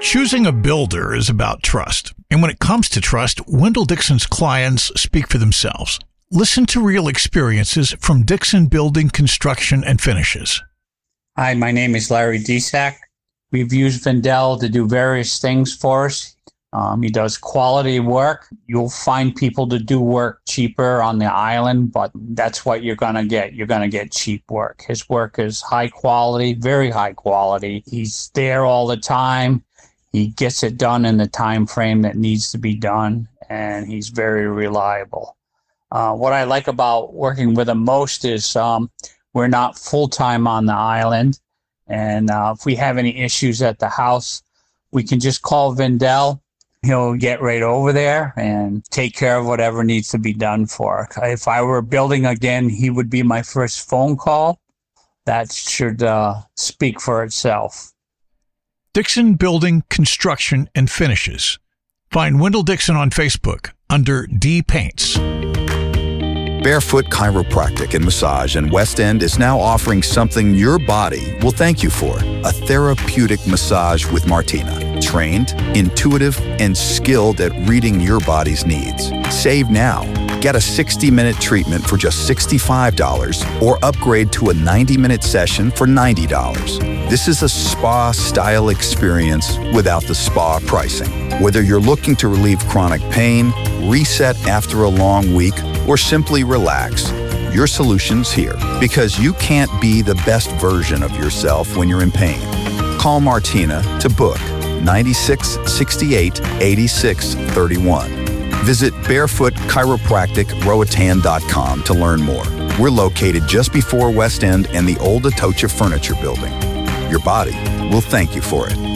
Choosing a builder is about trust. And when it comes to trust, Wendell Dixon's clients speak for themselves. Listen to real experiences from Dixon Building Construction and Finishes. Hi, my name is Larry Desack. We've used Wendell to do various things for us. He does quality work. You'll find people to do work cheaper on the island, but that's what you're going to get. You're going to get cheap work. His work is high quality, very high quality. He's there all the time. He gets it done in the time frame that needs to be done, and he's very reliable. What I like about working with him most is we're not full-time on the island, and if we have any issues at the house, we can just call Wendell. He'll get right over there and take care of whatever needs to be done for. If I were building again, he would be my first phone call. That should speak for itself. Dixon Building Construction and Finishes. Find Wendell Dixon on Facebook under D Paints. Barefoot Chiropractic and Massage in West End is now offering something your body will thank you for. A therapeutic massage with Martina. Trained, intuitive, and skilled at reading your body's needs. Save now. Get a 60-minute treatment for just $65 or upgrade to a 90-minute session for $90. This is a spa-style experience without the spa pricing. Whether you're looking to relieve chronic pain, reset after a long week, or simply relax, your solution's here. Because you can't be the best version of yourself when you're in pain. Call Martina to book 96 68 86 31. Visit barefootchiropracticroatan.com to learn more. We're located just before West End and the old Atocha Furniture Building. Your body will thank you for it.